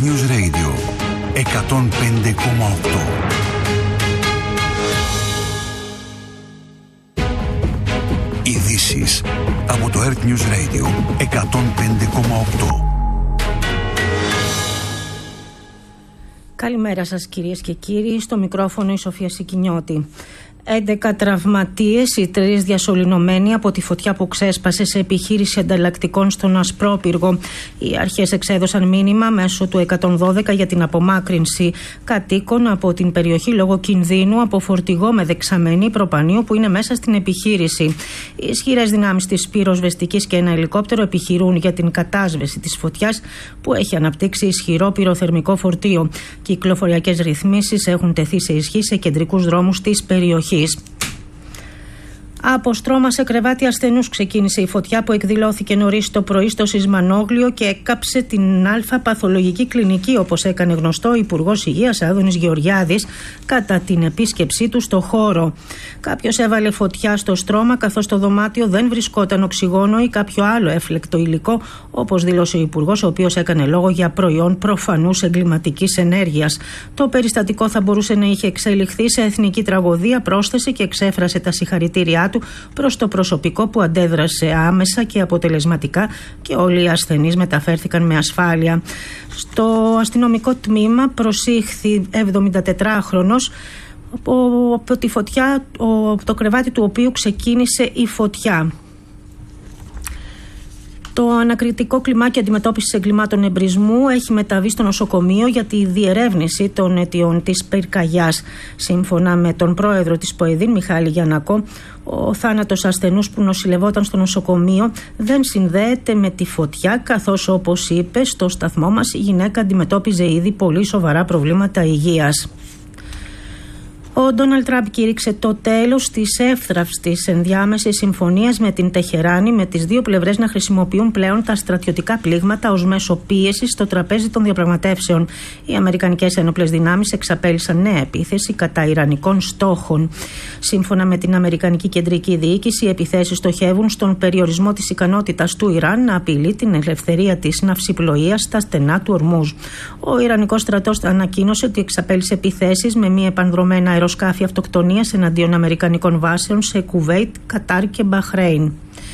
News Radio 105,8. Ειδήσεις από το Earth News Radio 105,8. Καλημέρα σας κυρίες και κύριοι, στο μικρόφωνο η Σοφία Σικινιώτη. 11 τραυματίες, οι 3 διασωληνωμένοι από τη φωτιά που ξέσπασε σε επιχείρηση ανταλλακτικών στον Ασπρόπυργο. Οι αρχές εξέδωσαν μήνυμα μέσω του 112 για την απομάκρυνση κατοίκων από την περιοχή λόγω κινδύνου από φορτηγό με δεξαμενή προπανίου που είναι μέσα στην επιχείρηση. Οι ισχυρές δυνάμεις της πυροσβεστικής και ένα ελικόπτερο επιχειρούν για την κατάσβεση της φωτιάς που έχει αναπτύξει ισχυρό πυροθερμικό φορτίο. Κυκλοφοριακές ρυθμίσεις έχουν τεθεί σε ισχύ σε κεντρικούς δρόμους της περιοχής. Από στρώμα σε κρεβάτι ασθενούς ξεκίνησε η φωτιά που εκδηλώθηκε νωρίς το πρωί στο Σισμανόγλιο και έκαψε την Α παθολογική κλινική, όπως έκανε γνωστό ο Υπουργός Υγείας Άδωνης Γεωργιάδης κατά την επίσκεψή του στο χώρο. Κάποιος έβαλε φωτιά στο στρώμα καθώς το δωμάτιο δεν βρισκόταν οξυγόνο ή κάποιο άλλο έφλεκτο υλικό, όπως δήλωσε ο Υπουργός, ο οποίος έκανε λόγο για προϊόν προφανούς εγκληματικής ενέργειας. Το περιστατικό θα μπορούσε να είχε εξελιχθεί σε εθνική τραγωδία, πρόσθεσε και εξέφρασε τα συγχαρητήριά του προς το προσωπικό που αντέδρασε άμεσα και αποτελεσματικά και όλοι οι ασθενείς μεταφέρθηκαν με ασφάλεια. Στο αστυνομικό τμήμα προσήχθη 74χρονος από τη φωτιά, το κρεβάτι του οποίου ξεκίνησε η φωτιά. Το ανακριτικό κλιμάκι αντιμετώπισης εγκλημάτων εμπρισμού έχει μεταβεί στο νοσοκομείο για τη διερεύνηση των αιτιών της πυρκαγιάς. Σύμφωνα με τον πρόεδρο της ΠΟΕΔΗΝ, Μιχάλη Γιαννακό, ο θάνατος ασθενούς που νοσηλευόταν στο νοσοκομείο δεν συνδέεται με τη φωτιά, καθώς, όπως είπε στο σταθμό μας, η γυναίκα αντιμετώπιζε ήδη πολύ σοβαρά προβλήματα υγείας. Ο Ντόναλντ Τραμπ κήρυξε το τέλος της εύθραυστης ενδιάμεσης συμφωνίας με την Τεχεράνη, με τις δύο πλευρές να χρησιμοποιούν πλέον τα στρατιωτικά πλήγματα ως μέσο πίεσης στο τραπέζι των διαπραγματεύσεων. Οι αμερικανικές ένοπλες δυνάμεις εξαπέλυσαν νέα επίθεση κατά ιρανικών στόχων. Σύμφωνα με την Αμερικανική Κεντρική Διοίκηση, οι επιθέσεις στοχεύουν στον περιορισμό της ικανότητας του Ιράν να απειλεί την ελευθερία της ναυσιπλοείας στα στενά του Ορμούζ. Ο Ιρανικός στρατός ανακοίνωσε ότι εξαπέλυσε επιθέσεις με μη επανδρομένα αεροσκάφη αυτοκτονίας εναντίον αμερικανικών βάσεων σε Κουβέιτ, Κατάρ και Μπαχρέιν.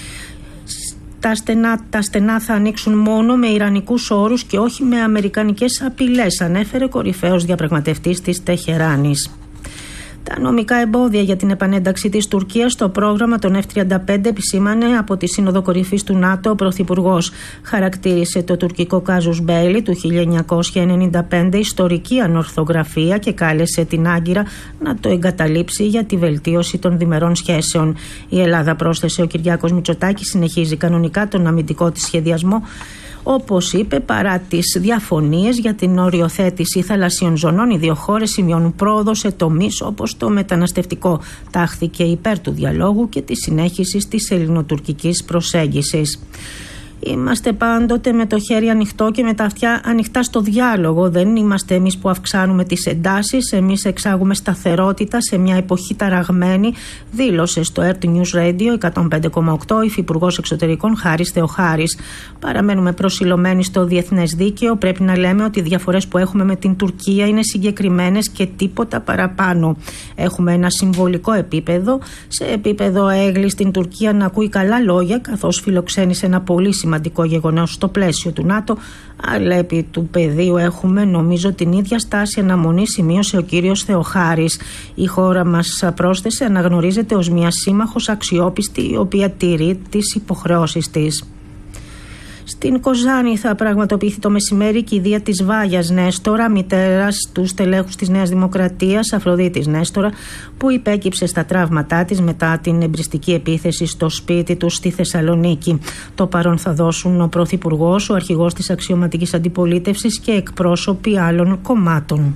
Τα στενά θα ανοίξουν μόνο με ιρανικούς όρους και όχι με αμερικανικές απειλές, ανέφερε κορυφαίος διαπραγματευτής της Τεχεράνης. Τα νομικά εμπόδια για την επανένταξη της Τουρκίας στο πρόγραμμα των F-35 επισήμανε από τη Σύνοδο Κορυφής του ΝΑΤΟ ο Πρωθυπουργός. Χαρακτήρισε το τουρκικό κάζους μπέιλι του 1995 ιστορική ανορθογραφία και κάλεσε την Άγκυρα να το εγκαταλείψει για τη βελτίωση των διμερών σχέσεων. Η Ελλάδα, πρόσθεσε ο Κυριάκος Μητσοτάκης, συνεχίζει κανονικά τον αμυντικό της σχεδιασμό, όπως είπε, παρά τις διαφωνίες για την οριοθέτηση θαλασσίων ζωνών. Οι δύο χώρες σημειώνουν πρόοδο σε τομείς όπως το μεταναστευτικό. Τάχθηκε υπέρ του διαλόγου και της συνέχισης της ελληνοτουρκικής προσέγγισης. Είμαστε πάντοτε με το χέρι ανοιχτό και με τα αυτιά ανοιχτά στο διάλογο. Δεν είμαστε εμείς που αυξάνουμε τις εντάσεις, εμείς εξάγουμε σταθερότητα σε μια εποχή ταραγμένη, δήλωσε στο Earth News Radio 105,8 ο Υφυπουργός Εξωτερικών Χάρης Θεοχάρης. Παραμένουμε προσιλωμένοι στο διεθνές δίκαιο. Πρέπει να λέμε ότι οι διαφορές που έχουμε με την Τουρκία είναι συγκεκριμένες και τίποτα παραπάνω. Έχουμε ένα συμβολικό επίπεδο. Σε επίπεδο έγκλη στην Τουρκία να ακούει καλά λόγια, καθώς φιλοξένησε ένα πολύ σημαντικό γεγονός στο πλαίσιο του ΝΑΤΟ, αλλά επί του πεδίου έχουμε νομίζω την ίδια στάση αναμονή, σημείωσε ο κύριος Θεοχάρης. Η χώρα μας, πρόσθεσε, αναγνωρίζεται ως μια σύμμαχος αξιόπιστη, η οποία τηρεί τις υποχρεώσεις της. Στην Κοζάνη θα πραγματοποιηθεί το μεσημέρι η κηδεία της Βάγιας Νέστορα, μητέρας του στελέχους της Νέας Δημοκρατίας, Αφροδίτης Νέστορα, που υπέκυψε στα τραύματά της μετά την εμπριστική επίθεση στο σπίτι του στη Θεσσαλονίκη. Το παρόν θα δώσουν ο Πρωθυπουργός, ο αρχηγός της αξιωματικής αντιπολίτευσης και εκπρόσωποι άλλων κομμάτων.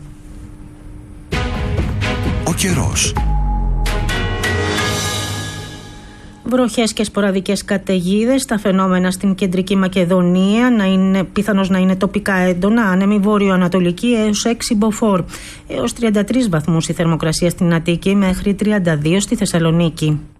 Ο καιρός. Βροχές και σποραδικές καταιγίδες, τα φαινόμενα στην κεντρική Μακεδονία πιθανώς να είναι τοπικά έντονα, άνεμη βόρειο-ανατολική έως 6 μποφόρ, έως 33 βαθμούς η θερμοκρασία στην Αττική μέχρι 32 στη Θεσσαλονίκη.